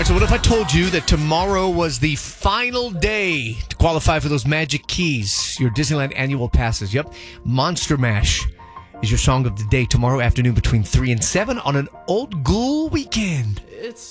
right, so what if I told you that tomorrow was the final day to qualify for those Magic Keys, your Disneyland annual passes? Yep. Monster Mash is your song of the day tomorrow afternoon between 3 and 7 on an Old Ghoul weekend. It's